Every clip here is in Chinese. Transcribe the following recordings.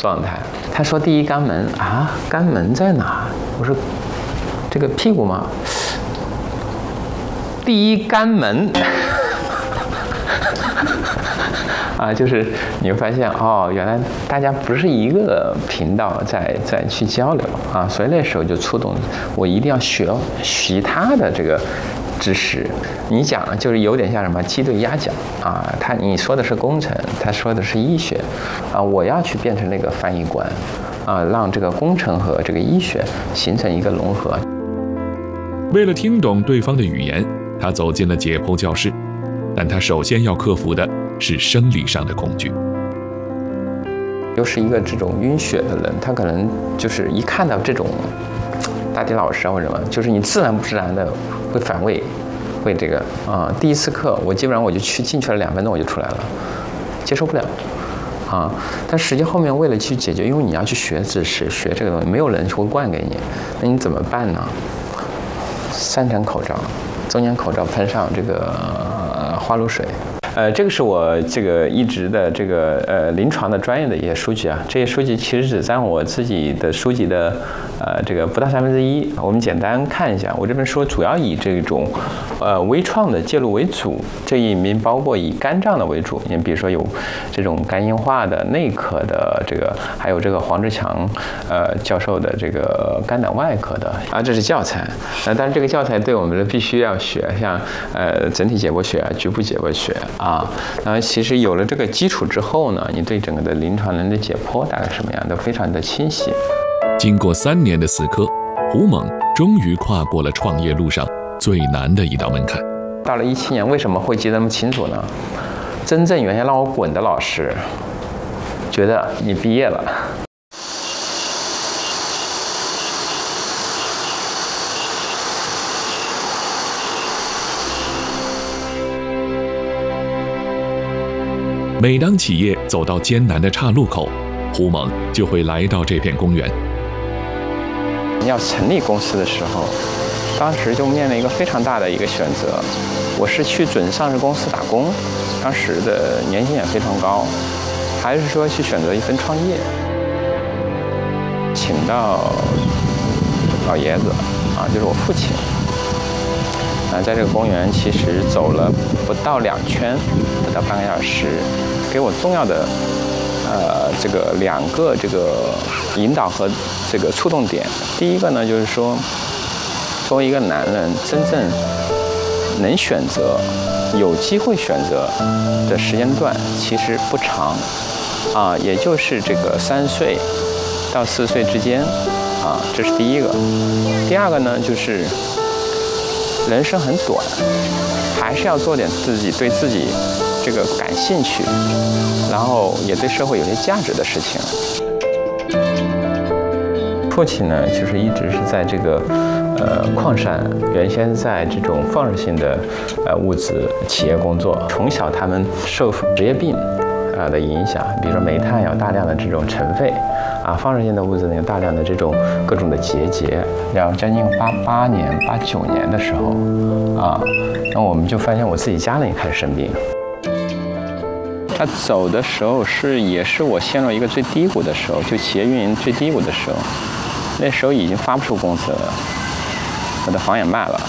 状态。他说第一肛门啊，肛门在哪？我说这个屁股吗？第一肛门。啊，就是你会发现哦，原来大家不是一个频道在去交流啊，所以那时候就触动我一定要学习他的这个知识。你讲就是有点像什么鸡对鸭讲啊，你说的是工程，他说的是医学啊，我要去变成那个翻译官啊，让这个工程和这个医学形成一个融合。 为了听懂对方的语言，他走进了解剖教室，但他首先要克服的是生理上的恐惧。 又是一个这种晕血的人，他可能就是一看到这种大体老师啊或者什么，就是你自然不自然的会反胃，会这个啊。第一次课我基本上我就进去了2分钟我就出来了，接受不了啊。但实际后面为了去解决，因为你要去学知识，学这个东西，没有人会灌给你，那你怎么办呢？3层口罩，中间口罩喷上这个花露水。这个是我这个一直的这个临床的专业的一些书籍啊，这些书籍其实只占我自己的书籍的这个不到1/3。我们简单看一下，我这本书主要以这种微创的介入为主，这里面包括以肝脏的为主，你比如说有这种肝硬化的、内科的这个，还有这个黄志强教授的这个肝胆外科的啊，这是教材。但是这个教材对我们的必须要学，像整体解剖学、局部解剖学。啊，然后其实有了这个基础之后呢，你对整个的临床人的解剖大概什么样都非常的清晰。 经过3年的死磕，胡猛终于跨过了创业路上最难的一道门槛。 到了17年，为什么会记得那么清楚呢？真正原先让我滚的老师，觉得你毕业了。 每当企业走到艰难的岔路口，胡猛就会来到这片公园。 要成立公司的时候，当时就面临一个非常大的一个选择，我是去准上市公司打工，当时的年薪也非常高，还是说去选择一份创业。请到老爷子啊，就是我父亲。在这个公园其实走了不到2圈，不到半个小时，给我重要的这个2个这个引导和这个触动点。第一个呢，就是说，作为一个男人，真正能选择、有机会选择的时间段其实不长啊，也就是这个3岁到4岁之间啊，这是第一个。第二个呢，就是人生很短，还是要做点对自己这个感兴趣，然后也对社会有些价值的事情。父亲呢，就是一直是在这个矿山，原先在这种放射性的物质企业工作，从小他们受职业病的影响，比如说煤炭有大量的这种尘肺啊，放射性的物质呢有大量的这种各种的结节。然后将近88年、89年的时候啊，那我们就发现我自己家人也开始生病。他走的时候也是我陷入一个最低谷的时候，就企业运营最低谷的时候，那时候已经发不出工资了，我的房也卖了，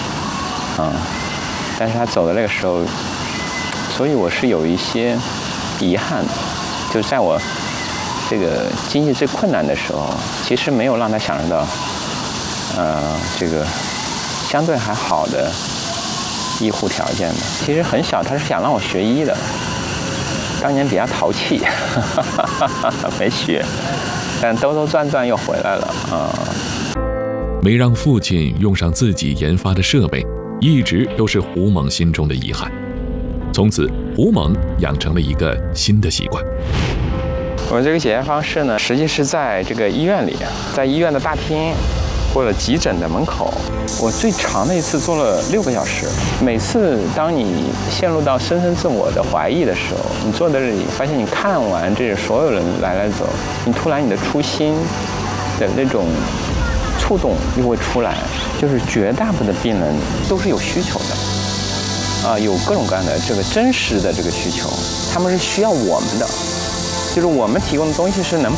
但是他走的那个时候，所以我是有一些遗憾，就在我这个经济最困难的时候，其实没有让他享受到，这个相对还好的医护条件的。其实很小，他是想让我学医的，当年比较淘气，没学，但兜兜转转又回来了啊。 没让父亲用上自己研发的设备，一直都是胡猛心中的遗憾。从此，胡猛养成了一个新的习惯。 我这个解决方式呢，实际是在这个医院里，在医院的大厅或者急诊的门口。我最长的一次做了6个小时。每次当你陷入到深深自我的怀疑的时候，你坐在这里，发现你看完这所有人来走，你突然你的初心的那种触动又会出来。就是绝大部分的病人都是有需求的，有各种各样的这个真实的这个需求，他们是需要我们的。就是我们提供的东西是能